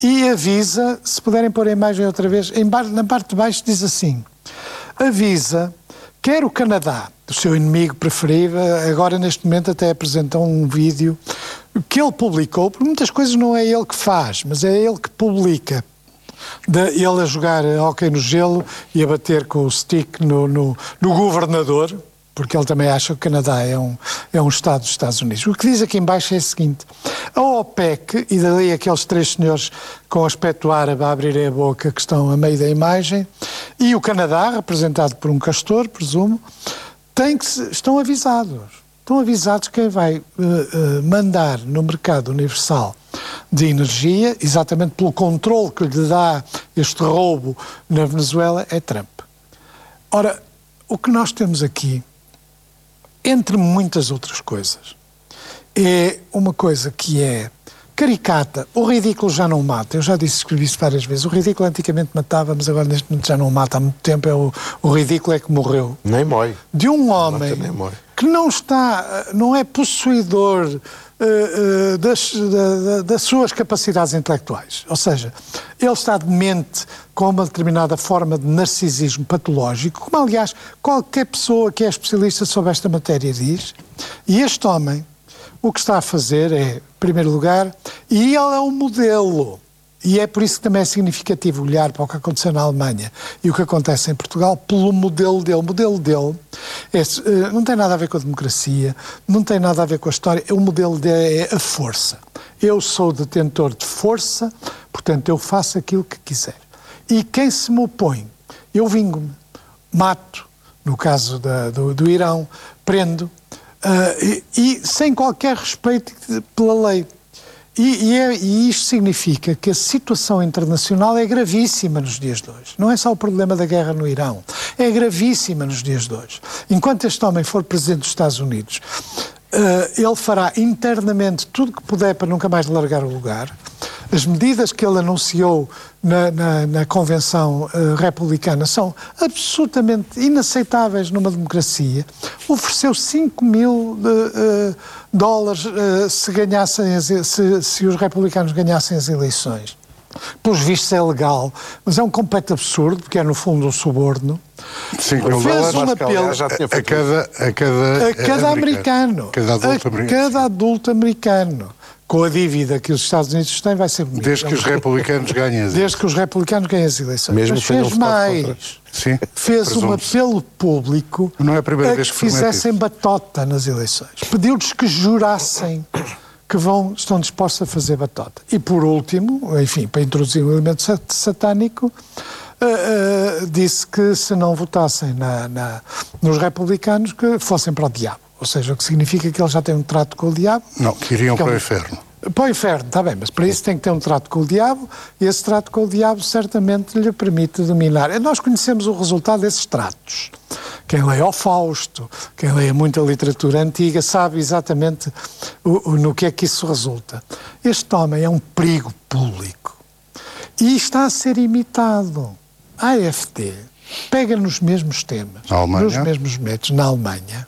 e avisa, se puderem pôr a imagem outra vez, na parte de baixo diz assim, avisa, quer o Canadá, o seu inimigo preferido, agora neste momento até apresentou um vídeo que ele publicou, porque muitas coisas não é ele que faz, mas é ele que publica. Ele a jogar hóquei no gelo e a bater com o stick no governador, porque ele também acha que o Canadá é um Estado dos Estados Unidos. O que diz aqui em baixo é o seguinte, a OPEC, e dali aqueles três senhores com aspecto árabe a abrirem a boca que estão a meio da imagem, e o Canadá, representado por um castor, presumo, estão avisados. Estão avisados que quem vai mandar no mercado universal de energia, exatamente pelo controle que lhe dá este roubo na Venezuela, é Trump. Ora, o que nós temos aqui, entre muitas outras coisas, é uma coisa que é caricata. O ridículo já não mata. Eu já escrevi isso várias vezes. O ridículo antigamente matava, mas agora neste momento já não mata. Há muito tempo o ridículo é que morreu. Nem mói. De um homem que não é possuidor das suas capacidades intelectuais. Ou seja, ele está demente com uma determinada forma de narcisismo patológico, como aliás qualquer pessoa que é especialista sobre esta matéria diz, e este homem o que está a fazer é, em primeiro lugar, e ele é um modelo, e é por isso que também é significativo olhar para o que aconteceu na Alemanha e o que acontece em Portugal pelo modelo dele. O modelo dele não tem nada a ver com a democracia, não tem nada a ver com a história, o modelo dele é a força. Eu sou detentor de força, portanto eu faço aquilo que quiser. E quem se me opõe, eu vingo-me, mato, no caso do Irão, prendo, e sem qualquer respeito pela lei. E isto significa que a situação internacional é gravíssima nos dias de hoje. Não é só o problema da guerra no Irão, é gravíssima nos dias de hoje. Enquanto este homem for presidente dos Estados Unidos, ele fará internamente tudo o que puder para nunca mais largar o lugar. As medidas que ele anunciou na convenção republicana são absolutamente inaceitáveis numa democracia. Ofereceu 5 mil dólares se os republicanos ganhassem as eleições. Pelos vistos é legal, mas é um completo absurdo, porque é no fundo um suborno. 5 mil dólares um apelo já tinha feito a cada americano. Cada adulto americano. Com a dívida que os Estados Unidos têm, vai ser bonito. Desde que os republicanos ganhem as eleições. Desde que os republicanos ganhem as eleições. Mesmo mas fez mais. Sim, fez um apelo público não é a primeira vez que fizessem batota nas eleições. Pediu-lhes que jurassem que estão dispostos a fazer batota. E por último, enfim, para introduzir um elemento satânico, disse que se não votassem nos republicanos, que fossem para o diabo. Ou seja, o que significa que ele já tem um trato com o diabo. Não, que iriam para o inferno. Para o inferno, está bem, mas para isso tem que ter um trato com o diabo, e esse trato com o diabo certamente lhe permite dominar. Nós conhecemos o resultado desses tratos. Quem leia o Fausto, quem leia muita literatura antiga, sabe exatamente no que é que isso resulta. Este homem é um perigo público e está a ser imitado. A AfD pega nos mesmos temas, nos mesmos métodos, na Alemanha,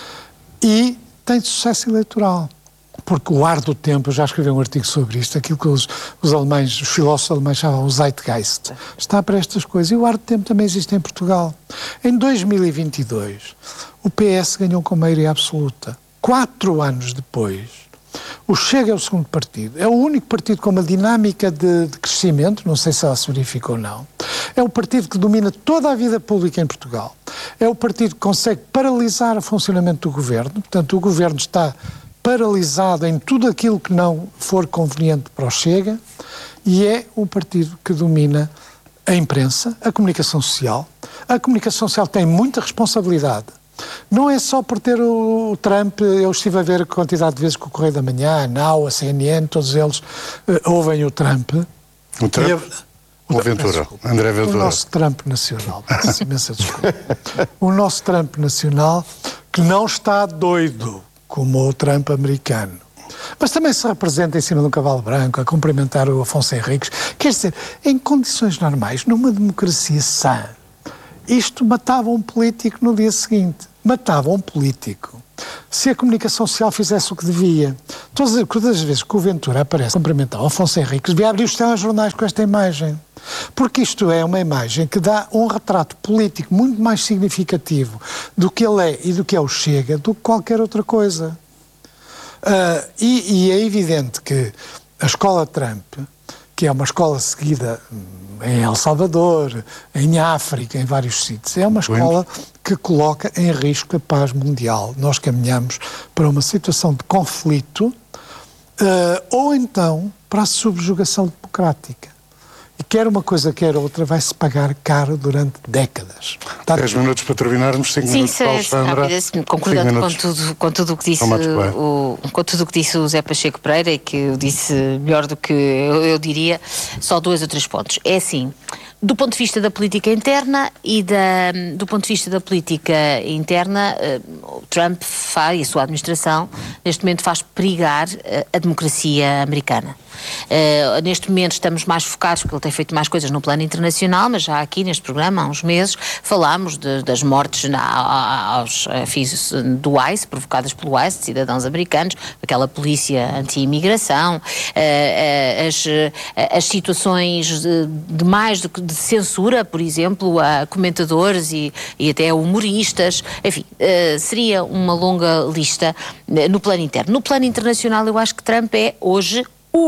e tem sucesso eleitoral. Porque o ar do tempo, eu já escrevi um artigo sobre isto, aquilo que os filósofos alemães chamam o Zeitgeist, está para estas coisas. E o ar do tempo também existe em Portugal. Em 2022, o PS ganhou com maioria absoluta. 4 anos depois, o Chega é o segundo partido. É o único partido com uma dinâmica de crescimento, não sei se ela se verifica ou não. É o partido que domina toda a vida pública em Portugal. É o partido que consegue paralisar o funcionamento do governo. Portanto, o governo está paralisado em tudo aquilo que não for conveniente para o Chega, e é um partido que domina a imprensa, a comunicação social. A comunicação social tem muita responsabilidade. Não é só por ter o Trump. Eu estive a ver a quantidade de vezes que o Correio da Manhã, a NOW, a CNN, todos eles ouvem o Trump. O Trump? O Ventura, André Ventura. O nosso Trump nacional. Peço imensa desculpa. O nosso Trump nacional, que não está doido como o Trump americano, mas também se representa em cima de um cavalo branco a cumprimentar o Afonso Henriques. Quer dizer, em condições normais, numa democracia sã, isto matava um político no dia seguinte. matava um político se a comunicação social fizesse o que devia. Todas as vezes que o Ventura aparece cumprimentar o Afonso Henriques, devia abrir os telejornais com esta imagem. Porque isto é uma imagem que dá um retrato político muito mais significativo do que ele é e do que é o Chega, do que qualquer outra coisa. E é evidente que a escola Trump, que é uma escola seguida em El Salvador, em África, em vários sítios, é uma escola que coloca em risco a paz mundial. Nós caminhamos para uma situação de conflito ou então para a subjugação democrática. E quer uma coisa, quer outra, vai-se pagar caro durante décadas. 10 minutos para terminarmos, 5 minutos para a Alexandra. Concordando com tudo o que disse com tudo o que disse o Zé Pacheco Pereira, e que eu disse melhor do que eu diria, só 2 ou 3 pontos. É assim, do ponto de vista da política interna do ponto de vista da política interna, o Trump faz, e a sua administração, neste momento faz perigar a democracia americana. Neste momento estamos mais focados, porque ele tem feito mais coisas no plano internacional, mas já aqui neste programa, há uns meses, falámos das mortes aos fins do ICE, provocadas pelo ICE, de cidadãos americanos, aquela polícia anti-imigração, as situações de mais do que de censura, por exemplo, a comentadores e até humoristas, enfim, seria uma longa lista no plano interno. No plano internacional, eu acho que Trump é hoje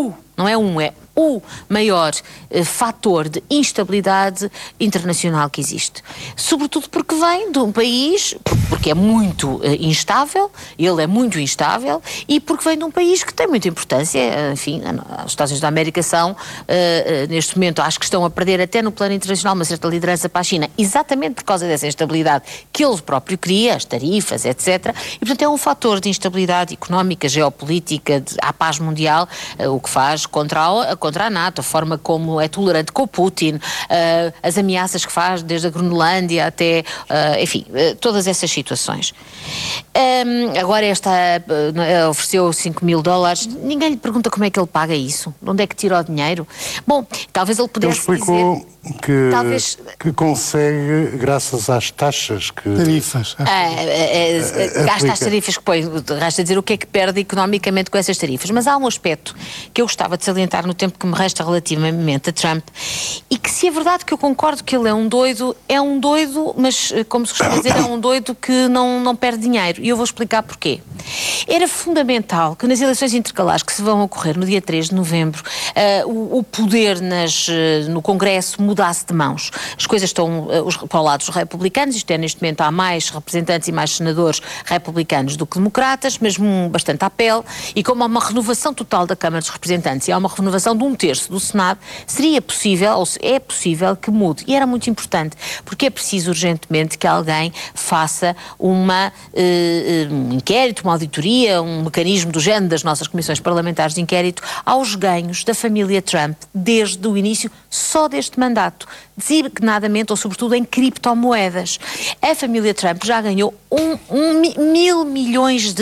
é o maior fator de instabilidade internacional que existe. Sobretudo porque vem de um país, porque é muito instável, ele é muito instável, e porque vem de um país que tem muita importância. Enfim, os Estados Unidos da América são, neste momento, acho que estão a perder até no plano internacional uma certa liderança para a China, exatamente por causa dessa instabilidade que ele próprio cria, as tarifas, etc. E, portanto, é um fator de instabilidade económica, geopolítica, à paz mundial, o que faz contra a NATO, a forma como é tolerante com o Putin, as ameaças que faz desde a Groenlândia até, enfim, todas essas situações. Agora ofereceu $5.000, ninguém lhe pergunta como é que ele paga isso, de onde é que tira o dinheiro. Bom, talvez ele pudesse explicou que consegue, graças às taxas que... Tarifas. Gasta as tarifas que põe, gasta a dizer o que é que perde economicamente com essas tarifas. Mas há um aspecto que eu gostava de salientar no tempo que me resta relativamente a Trump, e que, se é verdade que eu concordo que ele é um doido, mas, como se costuma dizer, é um doido que não perde dinheiro. E eu vou explicar porquê. Era fundamental que nas eleições intercalares que se vão ocorrer no dia 3 de novembro, o poder no Congresso mudasse de mãos. As coisas estão para o lado dos republicanos, isto é, neste momento há mais representantes e mais senadores republicanos do que democratas, mas bastante à pele, e como há uma renovação total da Câmara dos Representantes e há uma renovação de 1/3 do Senado, seria possível, ou é possível que mude. E era muito importante, porque é preciso urgentemente que alguém faça um inquérito, uma auditoria, um mecanismo do género das nossas comissões parlamentares de inquérito aos ganhos da família Trump desde o início, só deste mandato, designadamente ou sobretudo em criptomoedas. A família Trump já ganhou $1.000 milhões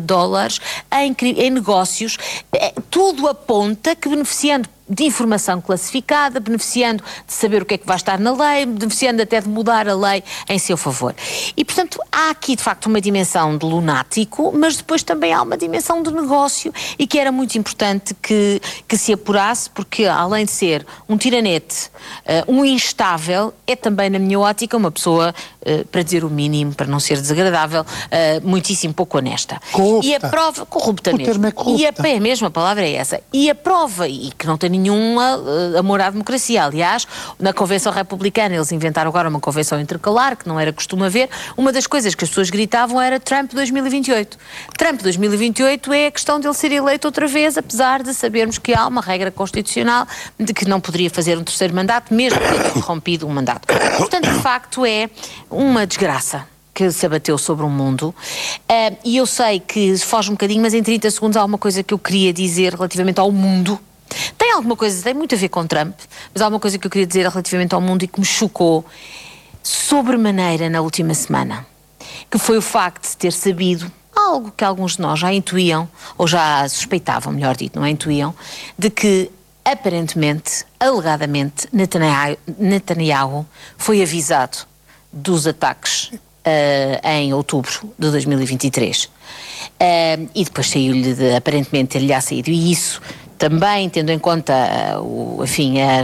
em negócios. Tudo aponta que, beneficiando de informação classificada, beneficiando de saber o que é que vai estar na lei, beneficiando até de mudar a lei em seu favor. E, portanto, há aqui, de facto, uma dimensão de lunático, mas depois também há uma dimensão de negócio, e que era muito importante que se apurasse, porque, além de ser um tiranete, um instável, é também, na minha ótica, uma pessoa, para dizer o mínimo, para não ser desagradável, muitíssimo pouco honesta. Corrupta. E a prova... Corrupta o mesmo. Termo é corrupta. E a mesma palavra é essa. E a prova, e que não tem nenhum amor à democracia. Aliás, na Convenção Republicana, eles inventaram agora uma convenção intercalar, que não era costume haver. Uma das coisas que as pessoas gritavam era Trump 2028. Trump 2028 é a questão de ele ser eleito outra vez, apesar de sabermos que há uma regra constitucional de que não poderia fazer um terceiro mandato, mesmo que tenha interrompido um mandato. Portanto, de facto, é uma desgraça que se abateu sobre o mundo, e eu sei que foge um bocadinho, mas em 30 segundos há uma coisa que eu queria dizer relativamente ao mundo. Tem alguma coisa, tem muito a ver com Trump, mas há uma coisa que eu queria dizer relativamente ao mundo e que me chocou sobremaneira na última semana, que foi o facto de ter sabido algo que alguns de nós já intuíam, ou já suspeitavam, melhor dito, não é intuíam, de que aparentemente, alegadamente, Netanyahu foi avisado dos ataques em outubro de 2023. E depois saiu-lhe, aparentemente, ele lhe há saído. E isso também, tendo em conta,